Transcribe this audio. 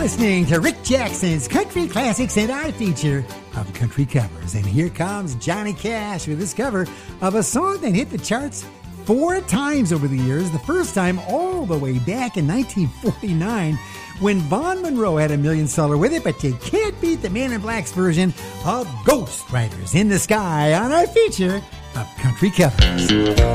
listening to Rick Jackson's Country Classics and our feature of country covers. And here comes Johnny Cash with his cover of a song that hit the charts 4 times over the years. The first time all the way back in 1949 when Vaughn Monroe had a million seller with it, but you can't beat the Man in Black's version of Ghost Riders in the Sky on our feature of country covers.